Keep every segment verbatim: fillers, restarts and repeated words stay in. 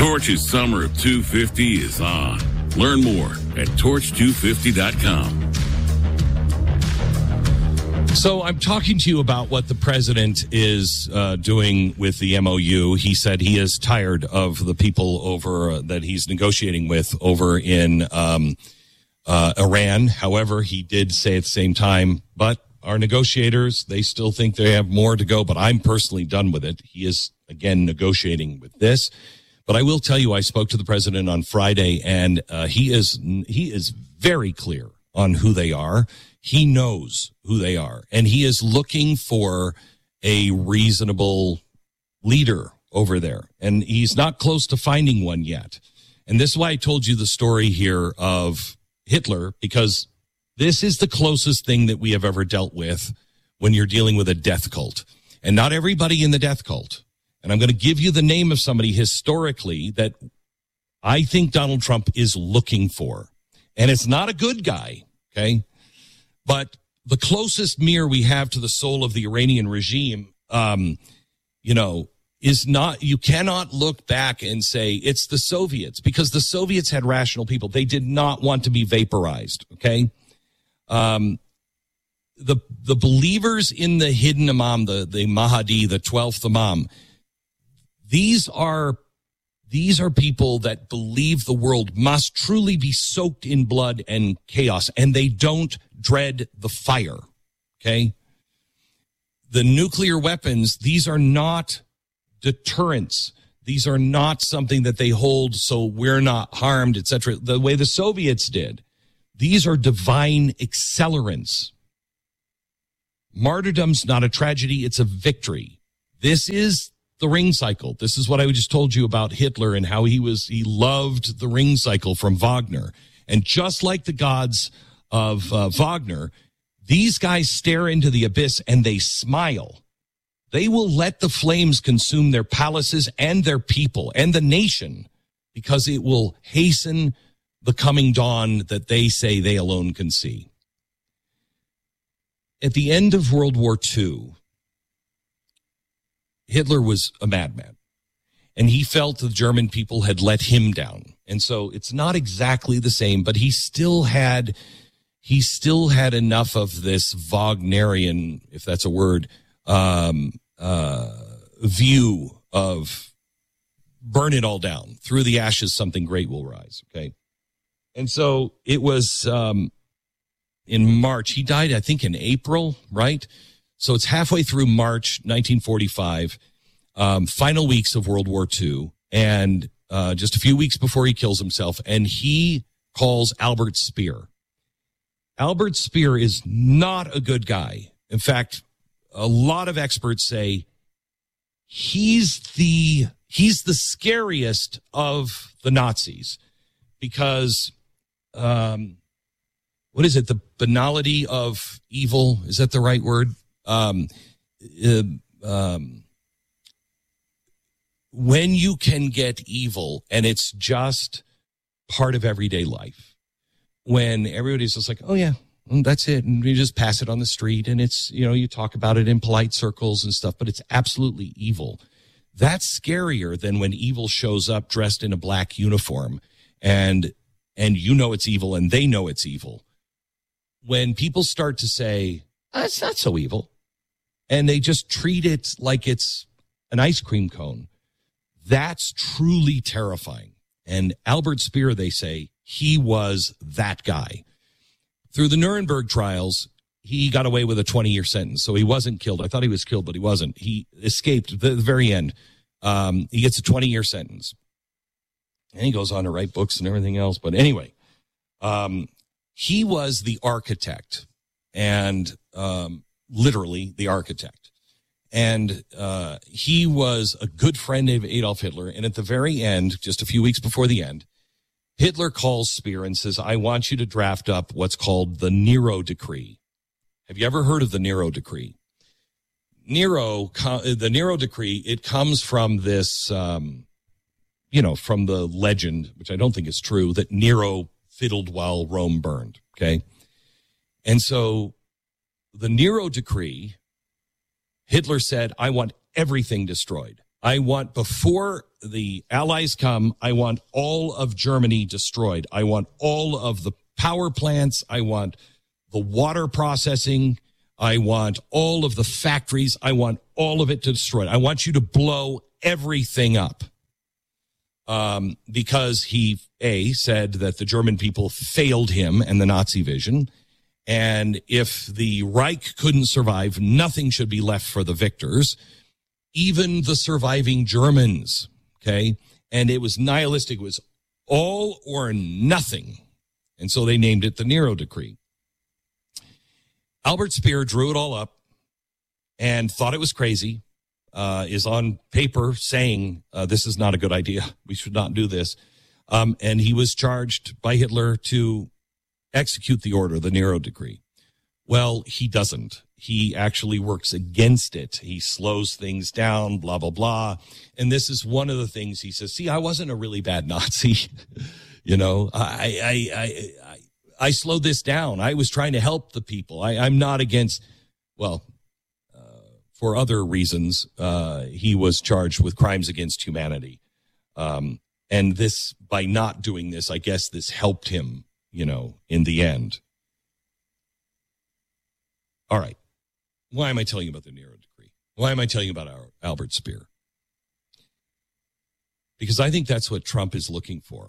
Torch's summer of two fifty is on. Learn more at torch two fifty dot com. So I'm talking to you about what the president is uh, doing with the M O U. He said he is tired of the people over uh, that he's negotiating with over in um, uh, Iran. However, he did say at the same time, but our negotiators, they still think they have more to go, but I'm personally done with it. He is, again, negotiating with this. But I will tell you, I spoke to the president on Friday, and uh, he is he is very clear on who they are. He knows who they are, and he is looking for a reasonable leader over there, and he's not close to finding one yet. And this is why I told you the story here of Hitler, because this is the closest thing that we have ever dealt with when you're dealing with a death cult. And not everybody in the death cult. And I'm going to give you the name of somebody historically that I think Donald Trump is looking for. And it's not a good guy, okay? But the closest mirror we have to the soul of the Iranian regime, um, you know, is not, you cannot look back and say it's the Soviets, because the Soviets had rational people. They did not want to be vaporized, okay? Um, the the believers in the hidden Imam, the, the Mahdi, the twelfth Imam, these are These are people that believe the world must truly be soaked in blood and chaos, and they don't dread the fire, okay? The nuclear weapons, these are not deterrents. These are not something that they hold so we're not harmed, et cetera, the way the Soviets did. These are divine accelerants. Martyrdom's not a tragedy, it's a victory. This is the ring cycle. This is what I just told you about Hitler and how he was, he loved the ring cycle from Wagner. And just like the gods of uh, Wagner, these guys stare into the abyss and they smile. They will let the flames consume their palaces and their people and the nation, because it will hasten the coming dawn that they say they alone can see. At the end of World War Two, Hitler was a madman, and he felt the German people had let him down. And so it's not exactly the same, but he still had, he still had enough of this Wagnerian, if that's a word, um, uh, view of burn it all down. Through the ashes, something great will rise. Okay. And so it was, um, in March, he died, I think in April, right? So it's halfway through March nineteen forty-five, um, final weeks of World War Two, and uh, just a few weeks before he kills himself, and he calls Albert Speer. Albert Speer is not a good guy. In fact, a lot of experts say he's the he's the scariest of the Nazis, because um, what is it? The banality of evil, is that the right word? Um, uh, um, when you can get evil and it's just part of everyday life, when everybody's just like, oh yeah, that's it. And you just pass it on the street and it's, you know, you talk about it in polite circles and stuff, but it's absolutely evil. That's scarier than when evil shows up dressed in a black uniform and, and you know it's evil and they know it's evil. When people start to say, oh, it's not so evil, and they just treat it like it's an ice cream cone, that's truly terrifying. And Albert Speer, they say, he was that guy. Through the Nuremberg trials, he got away with a twenty-year sentence, so he wasn't killed. I thought he was killed, but he wasn't. He escaped at the very end. Um, he gets a twenty-year sentence. And he goes on to write books and everything else. But anyway, um, he was the architect, and um, literally the architect. And uh, he was a good friend of Adolf Hitler. And at the very end, just a few weeks before the end, Hitler calls Speer and says, I want you to draft up what's called the Nero Decree. Have you ever heard of the Nero Decree? Nero, the Nero Decree, it comes from this, um, you know, from the legend, which I don't think is true, that Nero fiddled while Rome burned, okay? And so the Nero Decree, Hitler said, I want everything destroyed. I want, before the Allies come, I want all of Germany destroyed. I want all of the power plants. I want the water processing. I want all of the factories. I want all of it destroyed. I want you to blow everything up. Um, because he, A, said that the German people failed him and the Nazi vision. And if the Reich couldn't survive, nothing should be left for the victors, even the surviving Germans. Okay. And it was nihilistic. It was all or nothing. And so they named it the Nero Decree. Albert Speer drew it all up and thought it was crazy. Uh, is on paper saying uh, this is not a good idea. We should not do this. Um, and he was charged by Hitler to execute the order, the Nero Decree. Well, he doesn't. He actually works against it. He slows things down, blah, blah, blah. And this is one of the things he says, see, I wasn't a really bad Nazi. you know, I, I, I, I, I slowed this down. I was trying to help the people. I, I'm not against, well, for other reasons, uh, he was charged with crimes against humanity. Um, and this, by not doing this, I guess this helped him, you know, in the end. All right. Why am I telling you about the Nero Decree? Why am I telling you about our Albert Speer? Because I think that's what Trump is looking for.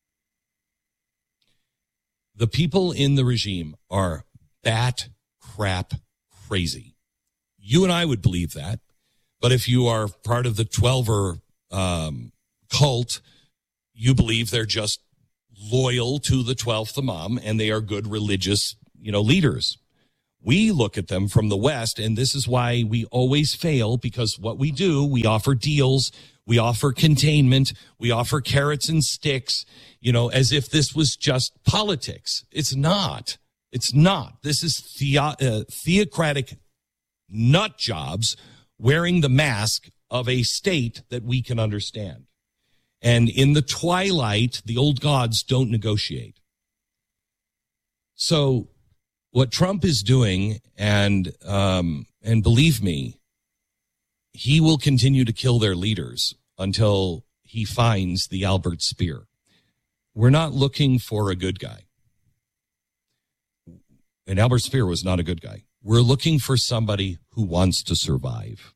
The people in the regime are bat crap crazy. You and I would believe that. But if you are part of the Twelver um, cult, you believe they're just loyal to the twelfth Imam and they are good religious, you know, leaders. We look at them from the West, and this is why we always fail, because what we do, we offer deals, we offer containment, we offer carrots and sticks, you know, as if this was just politics. It's not. It's not. This is theo- uh, theocratic nut jobs wearing the mask of a state that we can understand. And in the twilight, the old gods don't negotiate. So what Trump is doing, and um, and believe me, he will continue to kill their leaders until he finds the Albert Speer. We're not looking for a good guy. And Albert Speer was not a good guy. We're looking for somebody who wants to survive.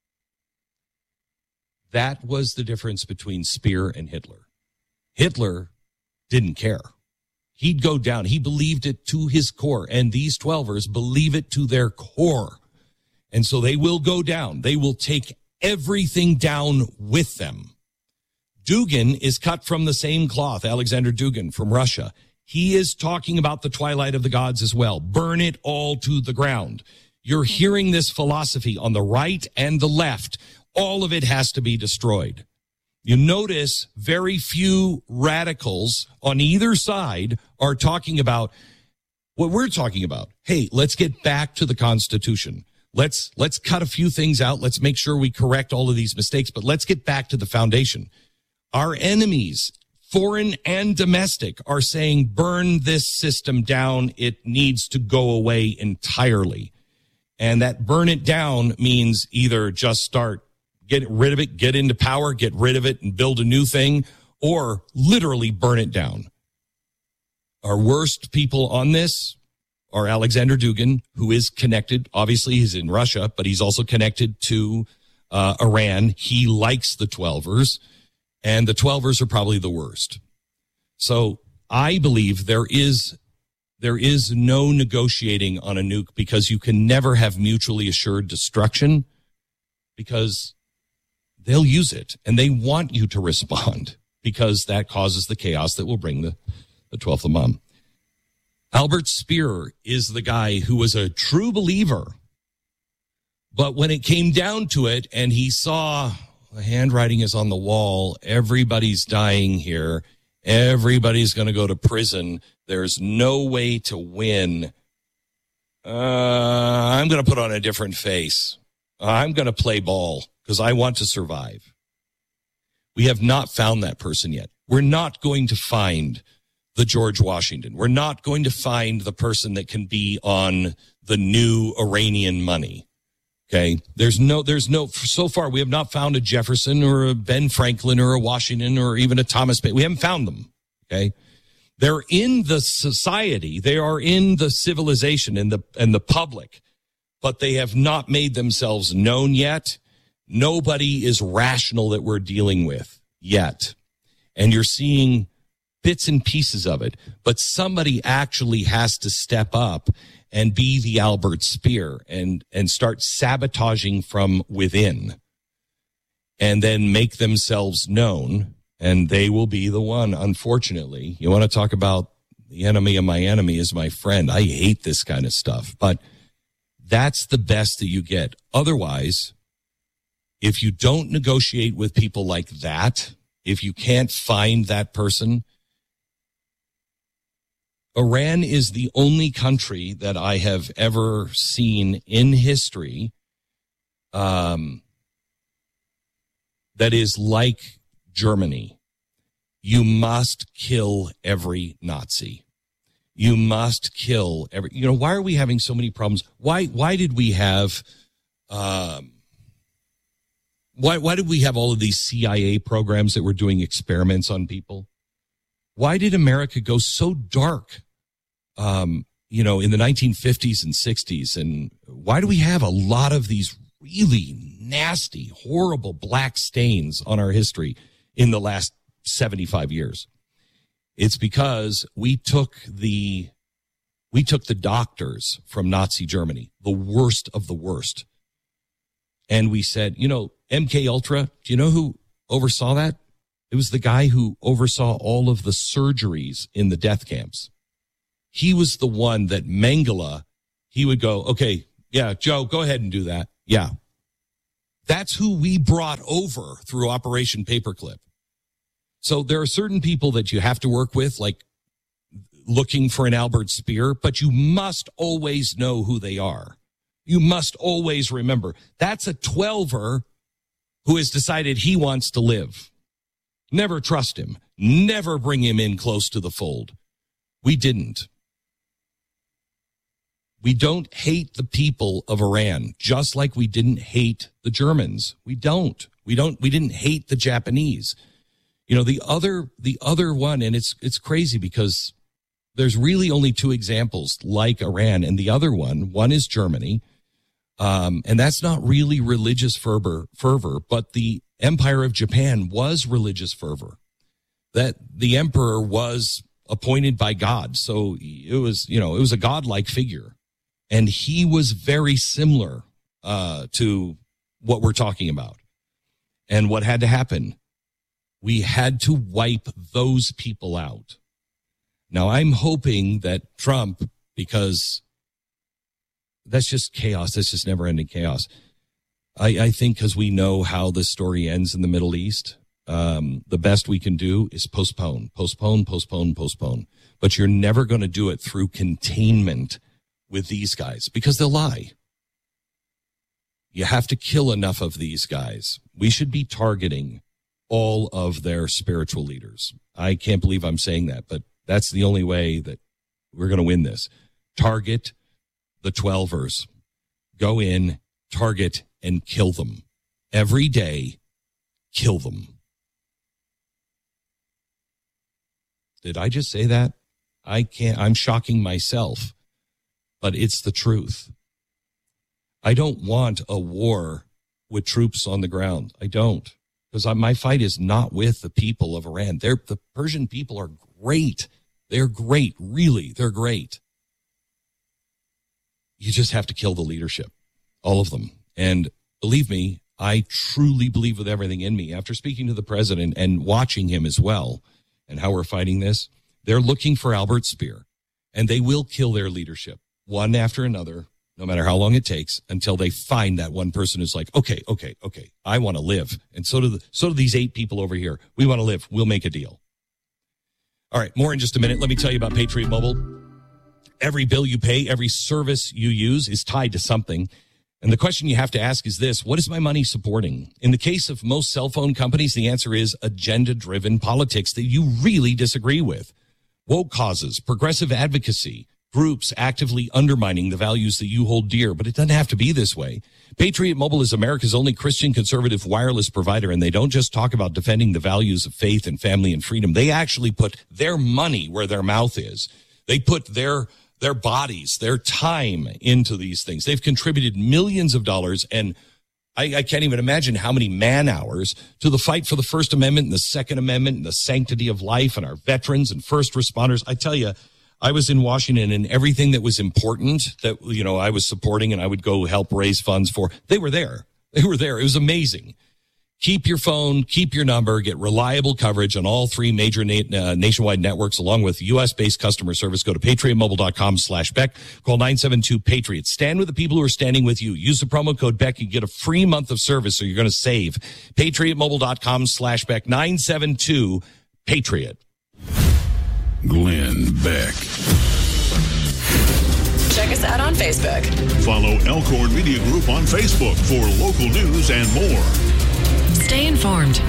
That was the difference between Speer and Hitler. Hitler didn't care. He'd go down. He believed it to his core, and these twelvers believe it to their core. And so they will go down. They will take everything down with them. Dugin is cut from the same cloth, Alexander Dugin from Russia. He is talking about the twilight of the gods as well. Burn it all to the ground. You're hearing this philosophy on the right and the left. All of it has to be destroyed. You notice very few radicals on either side are talking about what we're talking about. Hey, let's get back to the Constitution. Let's, let's cut a few things out. Let's make sure we correct all of these mistakes, but let's get back to the foundation. Our enemies, foreign and domestic, are saying, burn this system down. It needs to go away entirely. And that burn it down means either just start, get rid of it, get into power, get rid of it and build a new thing, or literally burn it down. Our worst people on this are Alexander Dugin, who is connected. Obviously, he's in Russia, but he's also connected to uh, Iran. He likes the twelvers. And the twelvers are probably the worst. So I believe there is there is no negotiating on a nuke, because you can never have mutually assured destruction, because they'll use it and they want you to respond, because that causes the chaos that will bring the, the twelfth Imam. Albert Speer is the guy who was a true believer. But when it came down to it and he saw the handwriting is on the wall, everybody's dying here, everybody's going to go to prison, there's no way to win, uh, I'm going to put on a different face. I'm going to play ball because I want to survive. We have not found that person yet. We're not going to find the George Washington. We're not going to find the person that can be on the new Iranian money. Okay, there's no, there's no, so far we have not found a Jefferson or a Ben Franklin or a Washington or even a Thomas Paine. We haven't found them. Okay, they're in the society, they are in the civilization and the and the public, but they have not made themselves known yet. Nobody is rational that we're dealing with yet, and you're seeing bits and pieces of it. But somebody actually has to step up and be the Albert Speer and, and start sabotaging from within and then make themselves known. And they will be the one, unfortunately. You want to talk about the enemy of my enemy is my friend. I hate this kind of stuff, but that's the best that you get. Otherwise, if you don't negotiate with people like that, if you can't find that person, Iran is the only country that I have ever seen in history um, that is like Germany. You must kill every Nazi. You must kill every, you know, why are we having so many problems? Why, why did we have, um, why, why did we have all of these C I A programs that were doing experiments on people? Why did America go so dark? Um, you know, in the nineteen fifties and sixties, and why do we have a lot of these really nasty, horrible black stains on our history in the last seventy-five years? It's because we took the, we took the doctors from Nazi Germany, the worst of the worst. And we said, you know, M K Ultra, do you know who oversaw that? It was the guy who oversaw all of the surgeries in the death camps. He was the one that Mengele, he would go, okay, yeah, Joe, go ahead and do that. Yeah. That's who we brought over through Operation Paperclip. So there are certain people that you have to work with, like looking for an Albert Speer, but you must always know who they are. You must always remember that's a twelver who has decided he wants to live. Never trust him. Never bring him in close to the fold. We didn't. We don't hate the people of Iran, just like we didn't hate the Germans. We don't. We don't. We didn't hate the Japanese. You know, the other, the other one, and it's, it's crazy because there's really only two examples like Iran, and the other one, one is Germany. Um, and that's not really religious fervor, fervor, but the Empire of Japan was religious fervor. That the emperor was appointed by God. So it was, you know, it was a godlike figure. And he was very similar uh, to what we're talking about. And what had to happen? We had to wipe those people out. Now, I'm hoping that Trump, because that's just chaos. That's just never-ending chaos. I, I think because we know how this story ends in the Middle East, um, the best we can do is postpone, postpone, postpone, postpone. But you're never going to do it through containment with these guys because they'll lie. You have to kill enough of these guys. We should be targeting all of their spiritual leaders. I can't believe I'm saying that, but that's the only way that we're going to win this. Target the twelvers. Go in, target, and kill them. Every day, kill them. Did I just say that? I can't, I'm shocking myself, but it's the truth. I don't want a war with troops on the ground. I don't, because my fight is not with the people of Iran. They're, the Persian people are great. They're great. Really, they're great. You just have to kill the leadership, all of them. And believe me, I truly believe with everything in me, after speaking to the president and watching him as well and how we're fighting this, they're looking for Albert Speer, and they will kill their leadership one after another, no matter how long it takes, until they find that one person who's like, okay, okay, okay, I want to live. And so do the, so do these eight people over here. We want to live. We'll make a deal. All right, more in just a minute. Let me tell you about Patriot Mobile. Every bill you pay, every service you use is tied to something. And the question you have to ask is this: what is my money supporting? In the case of most cell phone companies, the answer is agenda-driven politics that you really disagree with. Woke causes, progressive advocacy, groups actively undermining the values that you hold dear, but it doesn't have to be this way. Patriot Mobile is America's only Christian conservative wireless provider, and they don't just talk about defending the values of faith and family and freedom. They actually put their money where their mouth is. They put their their bodies, their time into these things. They've contributed millions of dollars, and I, I can't even imagine how many man hours to the fight for the First Amendment and the Second Amendment and the sanctity of life and our veterans and first responders. I tell you, I was in Washington, and everything that was important that, you know, I was supporting and I would go help raise funds for, they were there. They were there. It was amazing. Keep your phone, keep your number, get reliable coverage on all three major na- uh, nationwide networks, along with U S-based customer service. Go to patriotmobile.com slash Beck. Call nine seven two PATRIOT. Stand with the people who are standing with you. Use the promo code Beck and get a free month of service, so you're going to save. patriotmobile.com slash Beck. nine seven two PATRIOT. Glenn Beck. Check us out on Facebook. Follow Elkhorn Media Group on Facebook for local news and more. Stay informed.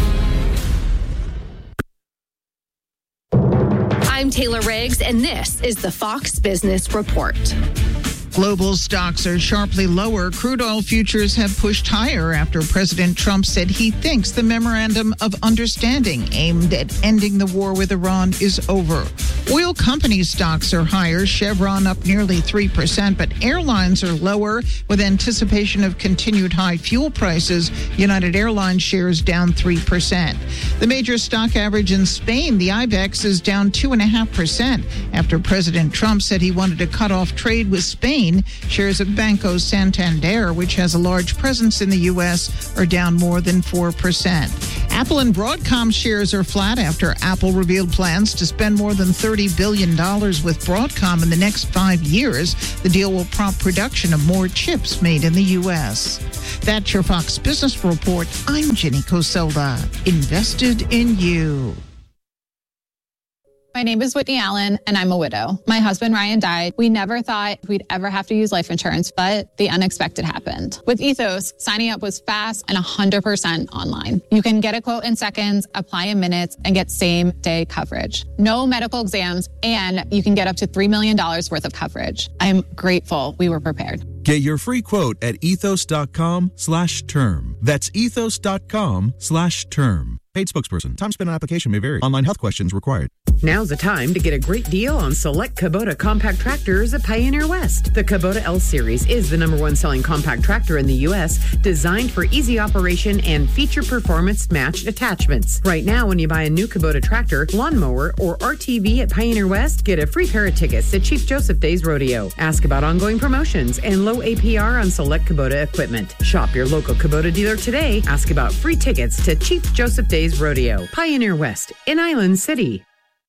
I'm Taylor Riggs, and this is the Fox Business Report. Global stocks are sharply lower. Crude oil futures have pushed higher after President Trump said he thinks the memorandum of understanding aimed at ending the war with Iran is over. Oil company stocks are higher. Chevron up nearly three percent, but airlines are lower with anticipation of continued high fuel prices. United Airlines shares down three percent. The major stock average in Spain, the IBEX, is down two point five percent after President Trump said he wanted to cut off trade with Spain. Shares of Banco Santander, which has a large presence in the U S, are down more than four percent. Apple and Broadcom shares are flat after Apple revealed plans to spend more than thirty billion dollars with Broadcom in the next five years. The deal will prompt production of more chips made in the U S. That's your Fox Business Report. I'm Jenny Coselda. Invested in you. My name is Whitney Allen, and I'm a widow. My husband, Ryan, died. We never thought we'd ever have to use life insurance, but the unexpected happened. With Ethos, signing up was fast and one hundred percent online. You can get a quote in seconds, apply in minutes, and get same-day coverage. No medical exams, and you can get up to three million dollars worth of coverage. I'm grateful we were prepared. Get your free quote at ethos.com slash term. That's ethos.com slash term. Paid spokesperson. Time spent on application may vary. Online health questions required. Now's the time to get a great deal on select Kubota compact tractors at Pioneer West. The Kubota L-Series is the number one selling compact tractor in the U S, designed for easy operation and feature performance matched attachments. Right now, when you buy a new Kubota tractor, lawnmower, or R T V at Pioneer West, get a free pair of tickets at Chief Joseph Days Rodeo. Ask about ongoing promotions and low A P R on select Kubota equipment. Shop your local Kubota dealer today. Ask about free tickets to Chief Joseph Days Rodeo. Pioneer West in Island City.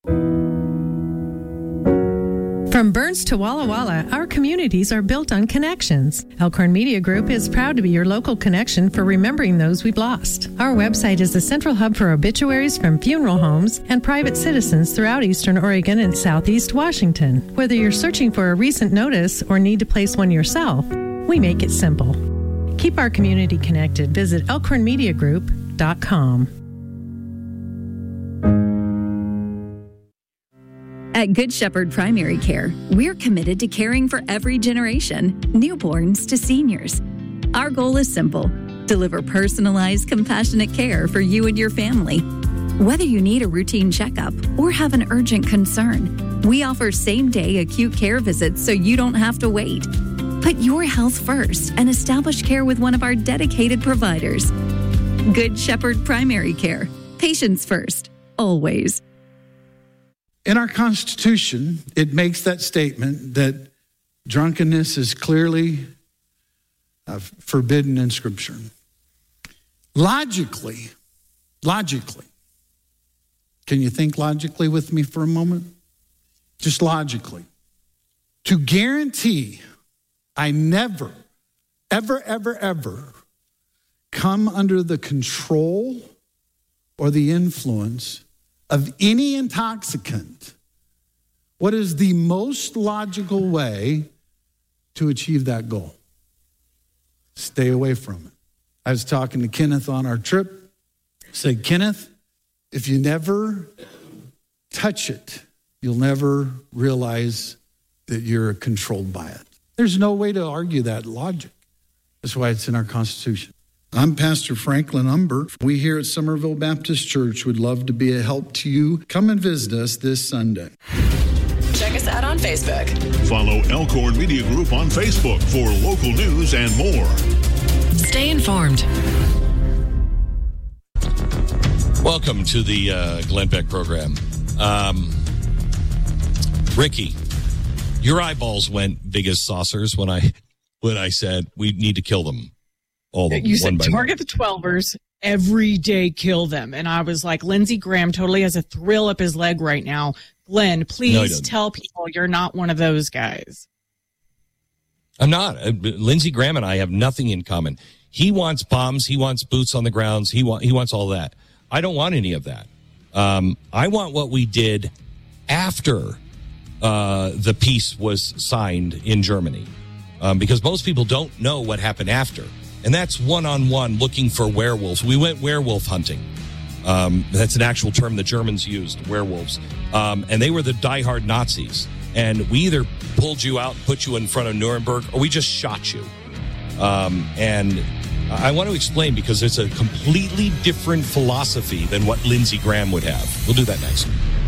From Burns to Walla Walla, our communities are built on connections. Elkhorn Media Group is proud to be your local connection for remembering those we've lost. Our website is the central hub for obituaries from funeral homes and private citizens throughout Eastern Oregon and Southeast Washington. Whether you're searching for a recent notice or need to place one yourself, we make it simple. Keep our community connected. Visit elkhorn media group dot com. At Good Shepherd Primary Care, we're committed to caring for every generation, newborns to seniors. Our goal is simple: deliver personalized, compassionate care for you and your family. Whether you need a routine checkup or have an urgent concern, we offer same-day acute care visits so you don't have to wait. Put your health first and establish care with one of our dedicated providers. Good Shepherd Primary Care. Patients first, always. In our Constitution, it makes that statement that drunkenness is clearly uh, forbidden in Scripture. Logically, logically, can you think logically with me for a moment? Just logically. To guarantee I never, ever, ever, ever come under the control or the influence of any intoxicant, what is the most logical way to achieve that goal? Stay away from it. I was talking to Kenneth on our trip. I said, Kenneth, if you never touch it, you'll never realize that you're controlled by it. There's no way to argue that logic. That's why it's in our Constitution. I'm Pastor Franklin Umber. We here at Somerville Baptist Church would love to be a help to you. Come and visit us this Sunday. Check us out on Facebook. Follow Elkhorn Media Group on Facebook for local news and more. Stay informed. Welcome to the uh, Glenn Beck program. Um, Ricky, your eyeballs went big as saucers when I when I said we need to kill them all. The, you one said by target one. the twelvers every day, kill them, and I was like, Lindsey Graham totally has a thrill up his leg right now. Glenn, please no, tell people you're not one of those guys. I'm not. Uh, Lindsey Graham and I have nothing in common. He wants bombs. He wants boots on the grounds. He want he wants all that. I don't want any of that. Um, I want what we did after uh, the peace was signed in Germany, um, because most people don't know what happened after. And that's one-on-one looking for werewolves. We went werewolf hunting. Um, that's an actual term the Germans used, werewolves. Um, and they were the diehard Nazis. And we either pulled you out, put you in front of Nuremberg, or we just shot you. Um, and I want to explain because it's a completely different philosophy than what Lindsey Graham would have. We'll do that next.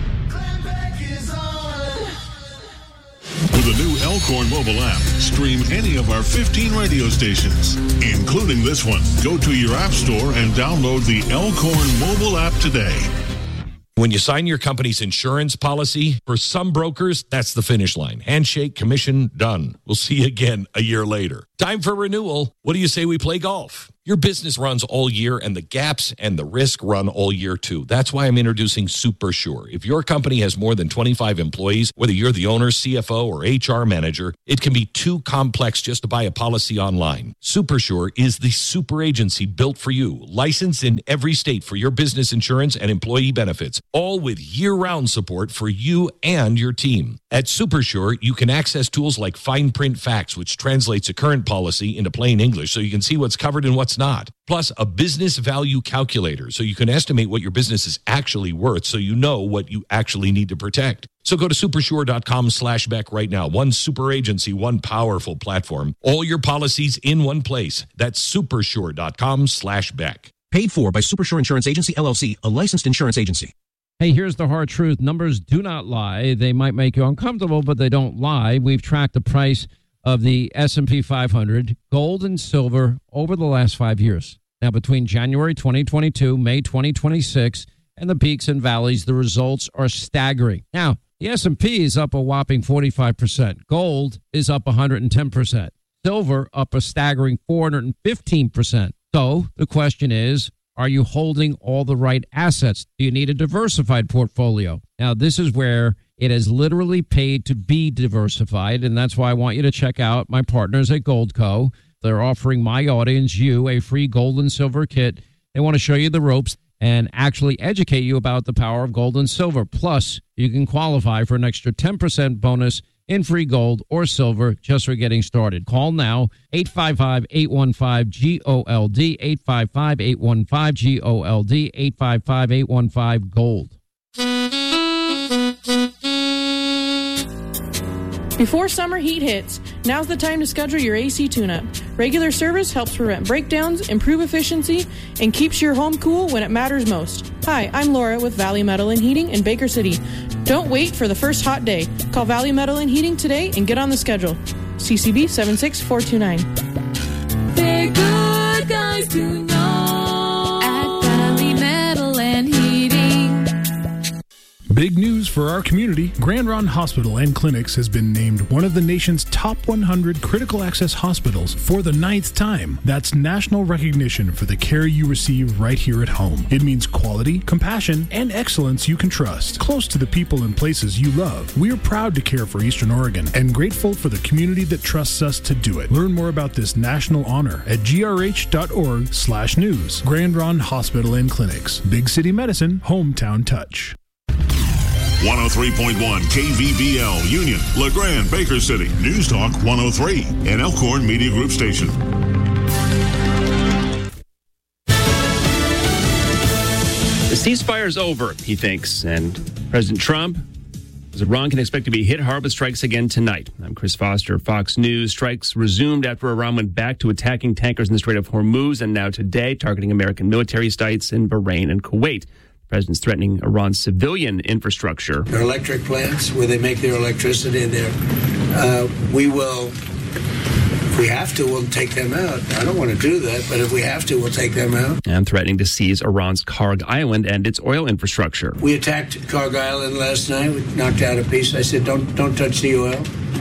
With the new Elkhorn mobile app, stream any of our fifteen radio stations, including this one. Go to your app store and download the Elkhorn mobile app today. When you sign your company's insurance policy, for some brokers, that's the finish line. Handshake, commission, done. We'll see you again a year later. Time for renewal. What do you say we play golf? Your business runs all year, and the gaps and the risk run all year, too. That's why I'm introducing Super Sure. If your company has more than twenty-five employees, whether you're the owner, C F O, or H R manager, it can be too complex just to buy a policy online. Super Sure is the super agency built for you, licensed in every state for your business insurance and employee benefits, all with year-round support for you and your team. At Super Sure, you can access tools like Fine Print Facts, which translates a current policy into plain English so you can see what's covered and what's not. Plus, a business value calculator so you can estimate what your business is actually worth so you know what you actually need to protect. So go to supersure.com slash Beck right now. One super agency, one powerful platform. All your policies in one place. That's supersure.com slash Beck. Paid for by Supersure Insurance Agency, L L C, a licensed insurance agency. Hey, here's the hard truth. Numbers do not lie. They might make you uncomfortable, but they don't lie. We've tracked the price of the S and P five hundred, gold and silver, over the last five years. Now, between January twenty twenty-two, May twenty twenty-six, and the peaks and valleys, the results are staggering. Now, the S and P is up a whopping forty-five percent. Gold is up one hundred ten percent. Silver up a staggering four hundred fifteen percent. So the question is, are you holding all the right assets? Do you need a diversified portfolio? Now, this is where it has literally paid to be diversified, and that's why I want you to check out my partners at Goldco. They're offering my audience, you, a free gold and silver kit. They want to show you the ropes and actually educate you about the power of gold and silver. Plus, you can qualify for an extra ten percent bonus in free gold or silver just for getting started. Call now, eight five five, eight one five, G O L D, eight five five, eight one five, G O L D, eight five five, eight one five, GOLD. Before summer heat hits, now's the time to schedule your A C tune-up. Regular service helps prevent breakdowns, improve efficiency, and keeps your home cool when it matters most. Hi, I'm Laura with Valley Metal and Heating in Baker City. Don't wait for the first hot day. Call Valley Metal and Heating today and get on the schedule. C C B seven six four two nine. They're good guys to know at Valley Metal and Heating. Big news for our community. Grand Ronde Hospital and Clinics has been named one of the nation's top one hundred critical access hospitals for the ninth time. That's national recognition for the care you receive right here at home. It means quality, compassion, and excellence you can trust. Close to the people and places you love. We're proud to care for Eastern Oregon and grateful for the community that trusts us to do it. Learn more about this national honor at grh.org slash news. Grand Ronde Hospital and Clinics. Big City Medicine, hometown touch. one oh three point one K V B L, Union, LeGrand, Baker City. News Talk one oh three, an Elkhorn Media Group station. The ceasefire's over, he thinks, and President Trump as Iran can expect to be hit hard with strikes again tonight. I'm Chris Foster, Fox News. Strikes resumed after Iran went back to attacking tankers in the Strait of Hormuz, and now today targeting American military sites in Bahrain and Kuwait. The president's threatening Iran's civilian infrastructure. Their electric plants, where they make their electricity there, uh, we will, if we have to, we'll take them out. I don't want to do that, but if we have to, we'll take them out. And threatening to seize Iran's Karg Island and its oil infrastructure. We attacked Karg Island last night. We knocked out a piece. I said, don't, don't touch the oil,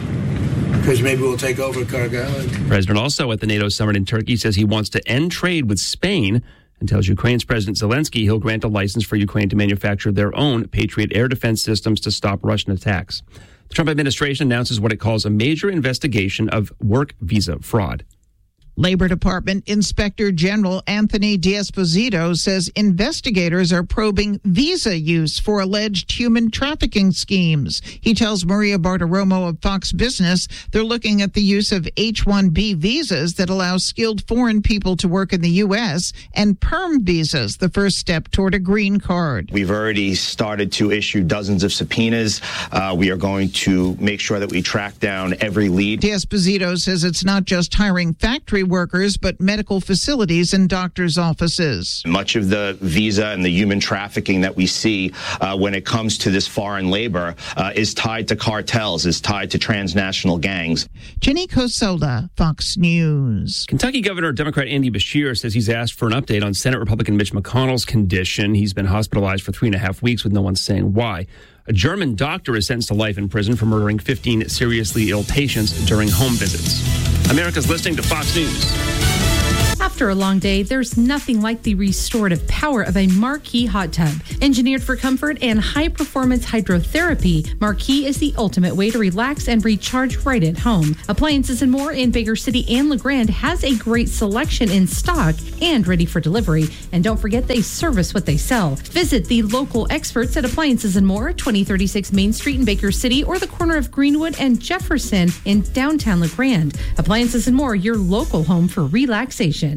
because maybe we'll take over Karg Island. The president also at the NATO summit in Turkey says he wants to end trade with Spain and tells Ukraine's President Zelensky he'll grant a license for Ukraine to manufacture their own Patriot air defense systems to stop Russian attacks. The Trump administration announces what it calls a major investigation of work visa fraud. Labor Department Inspector General Anthony D'Esposito says investigators are probing visa use for alleged human trafficking schemes. He tells Maria Bartiromo of Fox Business they're looking at the use of H one B visas that allow skilled foreign people to work in the U S and perm visas, the first step toward a green card. We've already started to issue dozens of subpoenas. Uh, we are going to make sure that we track down every lead. D'Esposito says it's not just hiring factory workers, but medical facilities and doctors' offices. Much of the visa and the human trafficking that we see uh, when it comes to this foreign labor uh, is tied to cartels, is tied to transnational gangs. Jenny Cosola, Fox News. Kentucky Governor Democrat Andy Beshear says he's asked for an update on Senate Republican Mitch McConnell's condition. He's been hospitalized for three and a half weeks with no one saying why. A German doctor is sentenced to life in prison for murdering fifteen seriously ill patients during home visits. America's listening to Fox News. After a long day, there's nothing like the restorative power of a Marquee hot tub. Engineered for comfort and high-performance hydrotherapy, Marquee is the ultimate way to relax and recharge right at home. Appliances and More in Baker City and LeGrand has a great selection in stock and ready for delivery. And don't forget, they service what they sell. Visit the local experts at Appliances and More, twenty thirty-six Main Street in Baker City, or the corner of Greenwood and Jefferson in downtown LeGrand. Appliances and More, your local home for relaxation.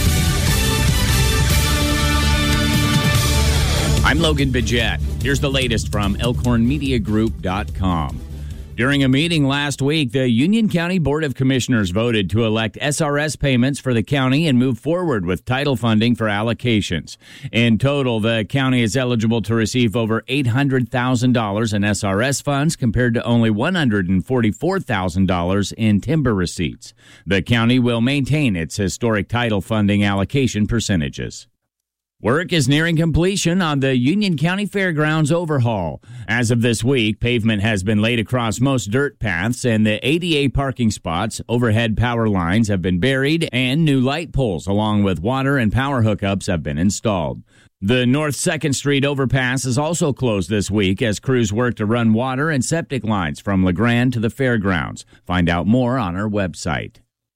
I'm Logan Bidget. Here's the latest from elkhorn media group dot com. During a meeting last week, the Union County Board of Commissioners voted to elect S R S payments for the county and move forward with title funding for allocations. In total, the county is eligible to receive over eight hundred thousand dollars in S R S funds compared to only one hundred forty-four thousand dollars in timber receipts. The county will maintain its historic title funding allocation percentages. Work is nearing completion on the Union County Fairgrounds overhaul. As of this week, pavement has been laid across most dirt paths, and the A D A parking spots, overhead power lines have been buried, and new light poles along with water and power hookups have been installed. The North second Street overpass is also closed this week as crews work to run water and septic lines from LeGrand to the fairgrounds. Find out more on our website.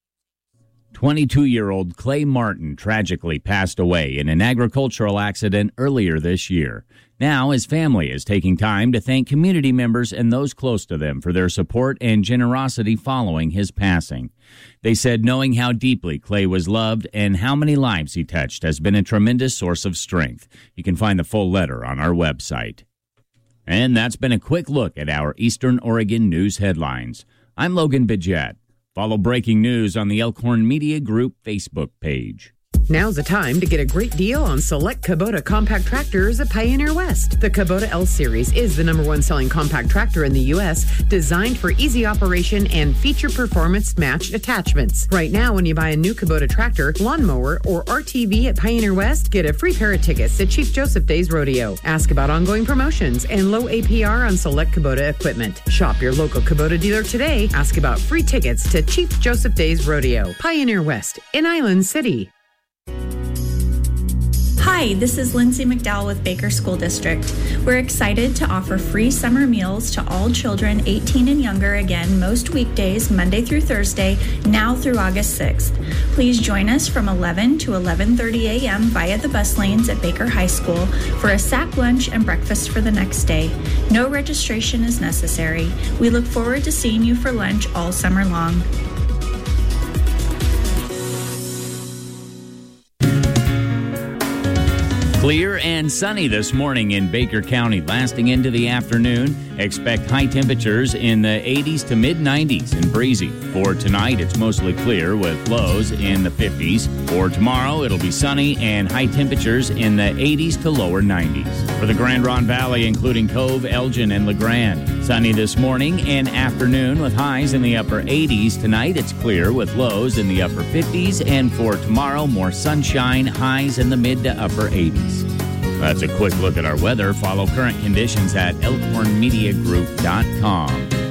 twenty-two-year-old Clay Martin tragically passed away in an agricultural accident earlier this year. Now his family is taking time to thank community members and those close to them for their support and generosity following his passing. They said knowing how deeply Clay was loved and how many lives he touched has been a tremendous source of strength. You can find the full letter on our website. And that's been a quick look at our Eastern Oregon news headlines. I'm Logan Bidget. Follow breaking news on the Elkhorn Media Group Facebook page. Now's the time to get a great deal on select Kubota compact tractors at Pioneer West. The Kubota L Series is the number one selling compact tractor in the U S, designed for easy operation and feature performance matched attachments. Right now, when you buy a new Kubota tractor, lawnmower, or R T V at Pioneer West, get a free pair of tickets at Chief Joseph Days Rodeo. Ask about ongoing promotions and low A P R on select Kubota equipment. Shop your local Kubota dealer today. Ask about free tickets to Chief Joseph Days Rodeo. Pioneer West in Island City. Hi, this is Lindsay McDowell with Baker School District. We're excited to offer free summer meals to all children eighteen and younger again most weekdays, Monday through Thursday, now through August sixth. Please join us from eleven to eleven thirty a.m. via the bus lanes at Baker High School for a sack lunch and breakfast for the next day. No registration is necessary. We look forward to seeing you for lunch all summer long. Clear and sunny this morning in Baker County, lasting into the afternoon. Expect high temperatures in the eighties to mid nineties and breezy. For tonight, it's mostly clear with lows in the fifties. For tomorrow, it'll be sunny and high temperatures in the eighties to lower nineties. For the Grand Ronde Valley, including Cove, Elgin, and LeGrand, sunny this morning and afternoon with highs in the upper eighties. Tonight, it's clear with lows in the upper fifties. And for tomorrow, more sunshine, highs in the mid to upper eighties. That's a quick look at our weather. Follow current conditions at elkhorn media group dot com.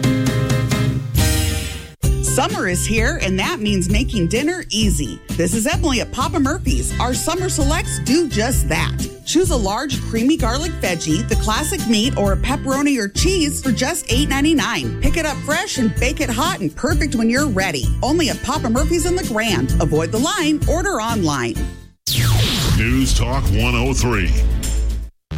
Summer is here, and that means making dinner easy. This is Emily at Papa Murphy's. Our summer selects do just that. Choose a large creamy garlic veggie, the classic meat, or a pepperoni or cheese for just eight ninety-nine. Pick it up fresh and bake it hot and perfect when you're ready. Only at Papa Murphy's in LeGrand. Avoid the line. Order online. News Talk one oh three.